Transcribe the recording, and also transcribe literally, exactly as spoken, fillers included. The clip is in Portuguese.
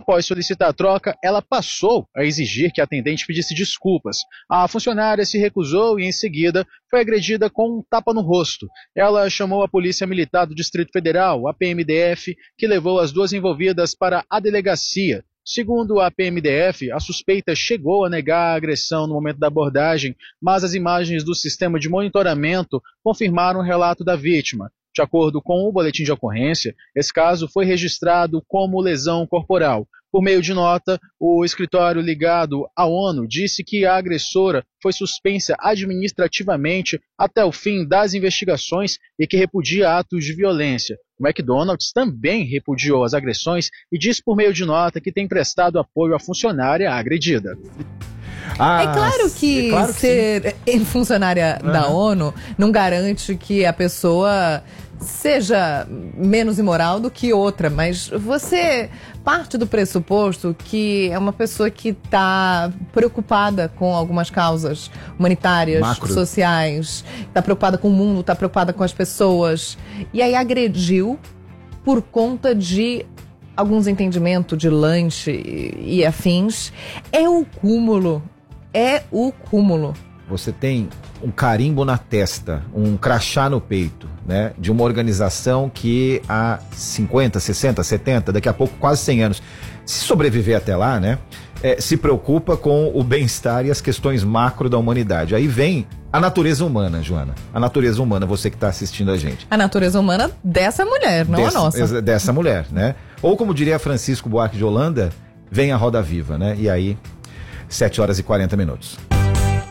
Após solicitar a troca, ela passou a exigir que a atendente pedisse desculpas. A funcionária se recusou e, em seguida, foi agredida com um tapa no rosto. Ela chamou a Polícia Militar do Distrito Federal, a P M D F, que levou as duas envolvidas para a delegacia. Segundo a P M D F, a suspeita chegou a negar a agressão no momento da abordagem, mas as imagens do sistema de monitoramento confirmaram o relato da vítima. De acordo com o boletim de ocorrência, esse caso foi registrado como lesão corporal. Por meio de nota, o escritório ligado à ONU disse que a agressora foi suspensa administrativamente até o fim das investigações e que repudia atos de violência. O McDonald's também repudiou as agressões e disse por meio de nota que tem prestado apoio à funcionária agredida. Ah, é claro que, é claro que ser sim. funcionária uhum. da ONU não garante que a pessoa seja menos imoral do que outra, mas você parte do pressuposto que é uma pessoa que está preocupada com algumas causas humanitárias, Macro. sociais, está preocupada com o mundo, está preocupada com as pessoas, e aí agrediu por conta de alguns entendimentos de lanche e, e afins. É o cúmulo, é o cúmulo. Você tem um carimbo na testa, um crachá no peito, né, de uma organização que há cinquenta, sessenta, setenta, daqui a pouco quase cem anos, se sobreviver até lá, né, é, se preocupa com o bem-estar e as questões macro da humanidade. Aí vem a natureza humana, Joana. A natureza humana, você que está assistindo a gente. A natureza humana dessa mulher, não dessa, a nossa. Dessa mulher, né? Ou como diria Francisco Buarque de Holanda, vem a roda viva, né? E aí, sete horas e quarenta minutos.